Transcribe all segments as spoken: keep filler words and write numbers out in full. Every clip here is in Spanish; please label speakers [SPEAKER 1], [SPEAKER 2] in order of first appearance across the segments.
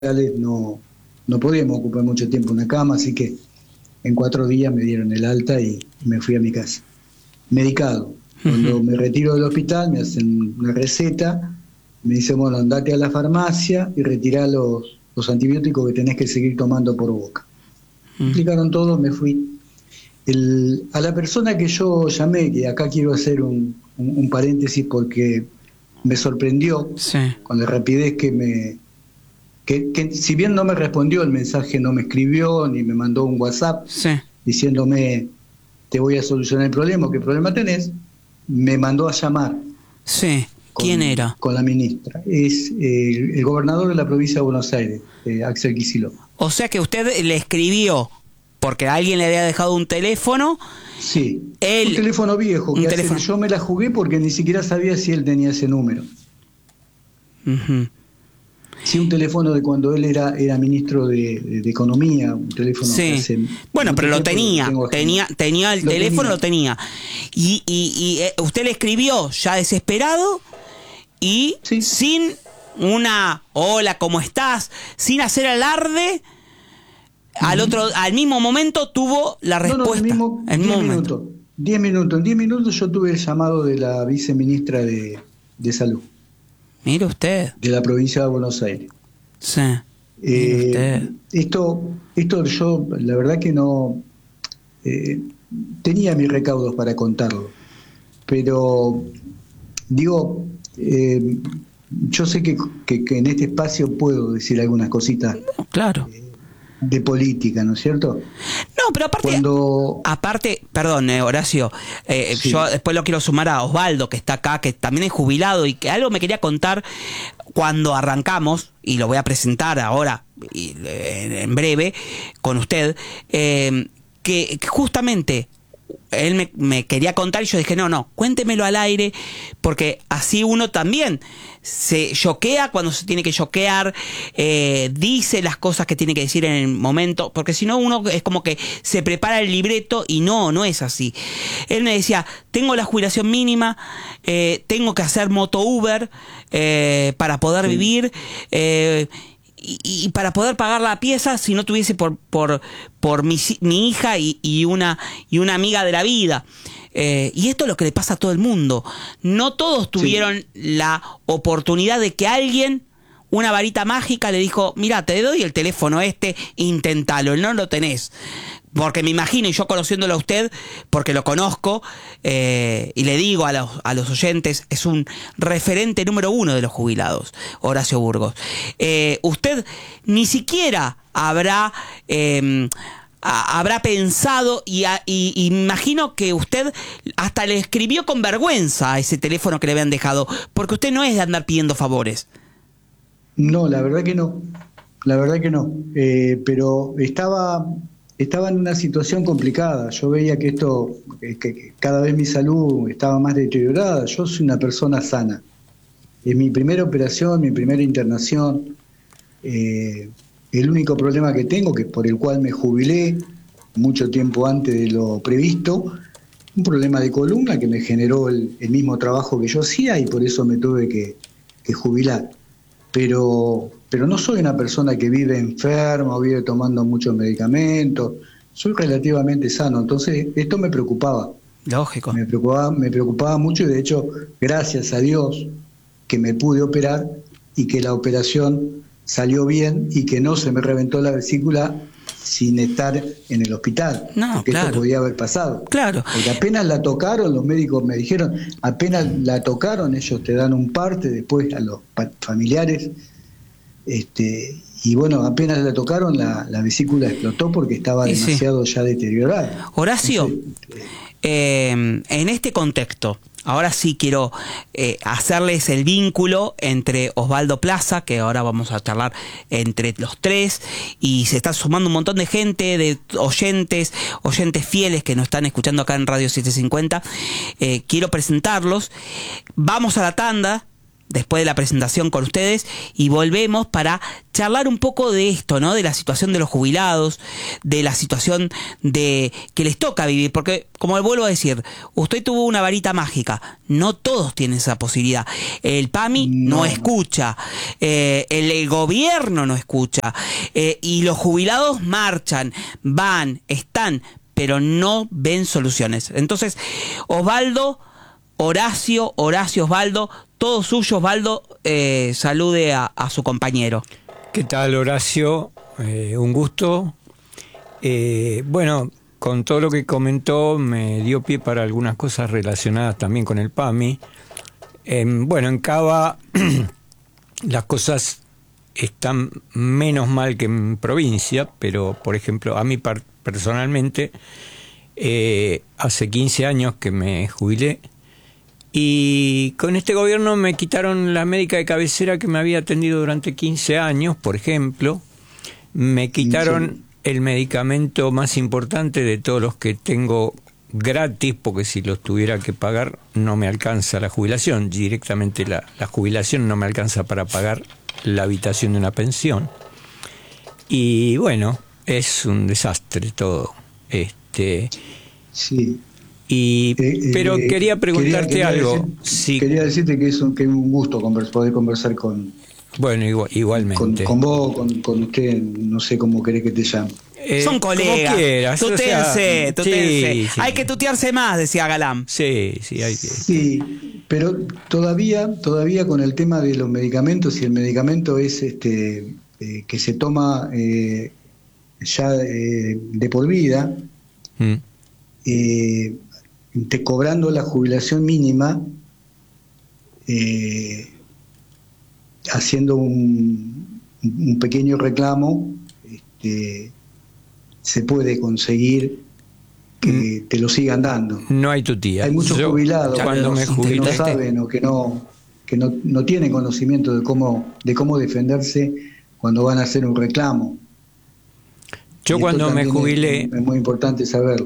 [SPEAKER 1] no, no podíamos ocupar mucho tiempo en una cama, así que en cuatro días me dieron el alta y, y me fui a mi casa. Medicado. Cuando uh-huh. me retiro del hospital, me hacen una receta, me dicen, bueno, andate a la farmacia y retirá los, los antibióticos que tenés que seguir tomando por boca. Uh-huh. Me explicaron todo, me fui. El, a la persona que yo llamé, que acá quiero hacer un, un, un paréntesis porque me sorprendió sí. con la rapidez que me... Que, que si bien no me respondió el mensaje, no me escribió ni me mandó un WhatsApp sí. diciéndome te voy a solucionar el problema, ¿qué problema tenés? Me mandó a llamar.
[SPEAKER 2] Sí. ¿Quién
[SPEAKER 1] con,
[SPEAKER 2] era?
[SPEAKER 1] Con la ministra. Es eh, el, el gobernador de la provincia de Buenos Aires, eh, Axel Kicillof.
[SPEAKER 2] O sea que usted le escribió porque alguien le había dejado un teléfono.
[SPEAKER 1] Sí.
[SPEAKER 2] Él,
[SPEAKER 1] un teléfono viejo.
[SPEAKER 2] Un
[SPEAKER 1] que
[SPEAKER 2] teléfono.
[SPEAKER 1] Hace, yo me la jugué porque ni siquiera sabía si él tenía ese número.
[SPEAKER 2] Uh-huh.
[SPEAKER 1] Sí, un teléfono de cuando él era era ministro de, de, de Economía, un teléfono
[SPEAKER 2] sí.
[SPEAKER 1] que hace
[SPEAKER 2] bueno, pero lo tenía, tenía, tenía el lo teléfono, tenía. lo tenía. Y, y, y eh, usted le escribió ya desesperado y sí. sin una hola, ¿cómo estás? Sin hacer alarde, uh-huh. al otro, al mismo momento tuvo la respuesta.
[SPEAKER 1] No, no, el mismo,
[SPEAKER 2] el
[SPEAKER 1] diez
[SPEAKER 2] momento.
[SPEAKER 1] minutos, diez minutos. En diez minutos yo tuve el llamado de la viceministra de, de Salud.
[SPEAKER 2] Mire usted.
[SPEAKER 1] De la provincia de Buenos Aires.
[SPEAKER 2] Sí.
[SPEAKER 1] Eh, usted. Esto, esto yo, la verdad que no... Eh, tenía mis recaudos para contarlo. Pero, digo, eh, yo sé que, que, que en este espacio puedo decir algunas cositas.
[SPEAKER 2] No, claro.
[SPEAKER 1] Eh, de política, ¿no es cierto?
[SPEAKER 2] No, pero aparte, Cuando... aparte, perdón, eh, Horacio, eh, sí. yo después lo quiero sumar a Osvaldo, que está acá, que también es jubilado, y que algo me quería contar cuando arrancamos, y lo voy a presentar ahora, y, eh, en breve, con usted, eh, que, que justamente... él me, me quería contar y yo dije, no, no, cuéntemelo al aire, porque así uno también se choquea cuando se tiene que choquear, eh, dice las cosas que tiene que decir en el momento, porque si no uno es como que se prepara el libreto y no, no es así. Él me decía, tengo la jubilación mínima, eh, tengo que hacer moto Uber eh, para poder sí. vivir, eh, Y, y para poder pagar la pieza si no tuviese por por por mi, mi hija y, y una y una amiga de la vida. Eh, y esto es lo que le pasa a todo el mundo. No todos tuvieron sí. la oportunidad de que alguien, una varita mágica, le dijo, mira, te doy el teléfono este, inténtalo, no lo tenés. Porque me imagino, y yo conociéndolo a usted, porque lo conozco, eh, y le digo a los, a los oyentes, es un referente número uno de los jubilados, Horacio Burgos. Eh, usted ni siquiera habrá... Eh, a, habrá pensado y, a, y, y imagino que usted hasta le escribió con vergüenza a ese teléfono que le habían dejado, porque usted no es de andar pidiendo favores.
[SPEAKER 1] No, la verdad que no, la verdad que no, eh, pero estaba... Estaba en una situación complicada. Yo veía que esto, que, que cada vez mi salud estaba más deteriorada. Yo soy una persona sana. Es mi primera operación, mi primera internación. Eh, el único problema que tengo, que por el cual me jubilé mucho tiempo antes de lo previsto, un problema de columna que me generó el, el mismo trabajo que yo hacía y por eso me tuve que, que jubilar. Pero... pero no soy una persona que vive enferma o vive tomando muchos medicamentos, soy relativamente sano, entonces esto me preocupaba.
[SPEAKER 2] Lógico.
[SPEAKER 1] Me preocupaba, me preocupaba mucho y de hecho, gracias a Dios que me pude operar y que la operación salió bien y que no se me reventó la vesícula sin estar en el hospital,
[SPEAKER 2] no,
[SPEAKER 1] porque
[SPEAKER 2] claro.
[SPEAKER 1] esto podía haber pasado.
[SPEAKER 2] Claro.
[SPEAKER 1] Porque apenas la tocaron, los médicos me dijeron, apenas la tocaron, ellos te dan un parte, después a los familiares... Este, y bueno, apenas la tocaron, la, la vesícula explotó porque estaba
[SPEAKER 2] y
[SPEAKER 1] demasiado
[SPEAKER 2] sí.
[SPEAKER 1] ya deteriorada.
[SPEAKER 2] Horacio,
[SPEAKER 1] Entonces,
[SPEAKER 2] eh, en este contexto, ahora sí quiero eh, hacerles el vínculo entre Osvaldo Plaza, que ahora vamos a charlar entre los tres, y se está sumando un montón de gente, de oyentes, oyentes fieles que nos están escuchando acá en Radio setecientos cincuenta. Eh, quiero presentarlos. Vamos a la tanda. después de la presentación con ustedes y volvemos para charlar un poco de esto, ¿no? De la situación de los jubilados, de la situación de que les toca vivir, porque como vuelvo a decir, usted tuvo una varita mágica, no todos tienen esa posibilidad. El PAMI no, no escucha, eh, el, el gobierno no escucha, eh, y los jubilados marchan, van, están, pero no ven soluciones. Entonces, Osvaldo, Horacio, Horacio, Osvaldo, todo suyo. Osvaldo, eh, salude a, a su compañero.
[SPEAKER 3] ¿Qué tal, Horacio? Eh, un gusto. Eh, bueno, con todo lo que comentó me dio pie para algunas cosas relacionadas también con el PAMI. Eh, bueno, en Cava las cosas están menos mal que en provincia, pero por ejemplo, a mí personalmente, eh, hace quince años que me jubilé, y con este gobierno me quitaron la médica de cabecera que me había atendido durante quince años, por ejemplo. Me quitaron sí. el medicamento más importante de todos los que tengo gratis, porque si los tuviera que pagar no me alcanza la jubilación. Directamente la, la jubilación no me alcanza para pagar la habitación de una pensión. Y bueno, es un desastre todo. Este,
[SPEAKER 1] sí.
[SPEAKER 3] Y, eh, pero eh, quería preguntarte quería, quería algo.
[SPEAKER 1] Decir,
[SPEAKER 3] sí.
[SPEAKER 1] Quería decirte que es un, que es un gusto convers, poder conversar con...
[SPEAKER 3] Bueno, igual, igualmente.
[SPEAKER 1] Con, con vos, con, con usted, no sé cómo querés que te llame.
[SPEAKER 2] Eh, Son colegas.
[SPEAKER 3] Quieras,
[SPEAKER 2] tutense,
[SPEAKER 3] o sea,
[SPEAKER 2] tutense.
[SPEAKER 3] Sí, sí.
[SPEAKER 2] Hay que tutearse más, decía Galán.
[SPEAKER 3] Sí, sí, hay que...
[SPEAKER 1] Sí, pero todavía, todavía con el tema de los medicamentos, y el medicamento es este eh, que se toma eh, ya eh, de por vida, mm. eh, te cobrando la jubilación mínima, eh, haciendo un, un pequeño reclamo, este, se puede conseguir que mm. te lo sigan dando.
[SPEAKER 3] No hay tutía.
[SPEAKER 1] Hay muchos
[SPEAKER 3] Yo,
[SPEAKER 1] jubilados
[SPEAKER 3] cuando me
[SPEAKER 1] que no saben o que no que no, no tienen conocimiento de cómo de cómo defenderse cuando van a hacer un reclamo.
[SPEAKER 3] Yo cuando me jubilé...
[SPEAKER 1] Es, es muy importante saberlo.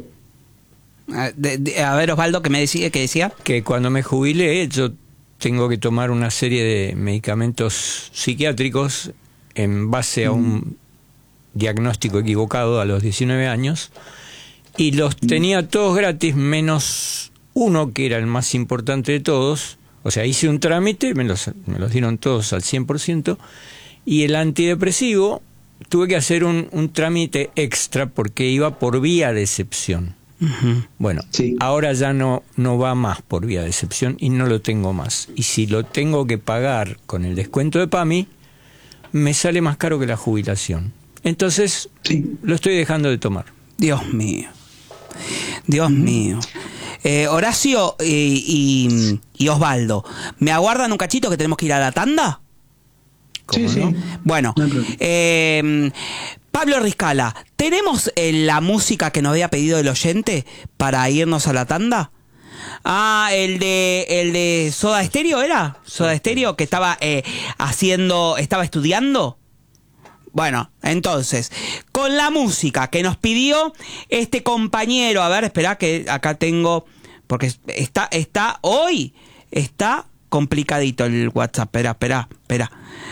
[SPEAKER 2] De, de, a ver, Osvaldo, ¿qué me decía? ¿Qué decía?
[SPEAKER 3] Que cuando me jubilé yo tengo que tomar una serie de medicamentos psiquiátricos en base a un diagnóstico equivocado a los diecinueve años, y los tenía todos gratis menos uno que era el más importante de todos. O sea, hice un trámite, me los, me los dieron todos al cien por ciento, y el antidepresivo tuve que hacer un, un trámite extra porque iba por vía de excepción. Uh-huh. Bueno, sí. Ahora ya no, no va más por vía de excepción y no lo tengo más. Y si lo tengo que pagar con el descuento de PAMI, me sale más caro que la jubilación. Entonces, sí. lo estoy dejando de tomar.
[SPEAKER 2] Dios mío. Dios uh-huh. mío. Eh, Horacio y, y, y Osvaldo, ¿me aguardan un cachito que tenemos que ir a la tanda?
[SPEAKER 1] Sí, sí.
[SPEAKER 2] ¿No? Bueno, eh, Pablo Riscala, ¿tenemos eh, la música que nos había pedido el oyente para irnos a la tanda? Ah, el de el de Soda Stereo, ¿era? Soda Stereo, que estaba eh, haciendo, estaba estudiando. Bueno, entonces, con la música que nos pidió este compañero, a ver, espera que acá tengo, porque está, está, hoy está complicadito el WhatsApp, espera, espera, espera.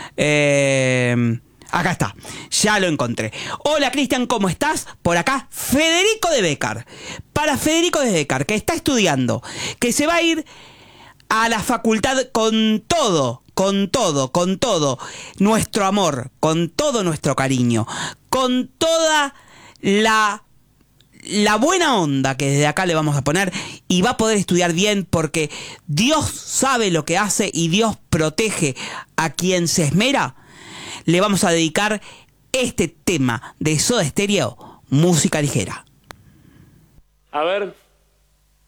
[SPEAKER 2] Eh, acá está, ya lo encontré. Hola Cristian, ¿cómo estás? Por acá, Federico de Becar. Para Federico de Becar, que está estudiando, que se va a ir a la facultad con todo, con todo, con todo nuestro amor, con todo nuestro cariño, con toda la... la buena onda que desde acá le vamos a poner, y va a poder estudiar bien porque Dios sabe lo que hace y Dios protege a quien se esmera. Le vamos a dedicar este tema de Soda Stereo, Música Ligera.
[SPEAKER 4] A ver...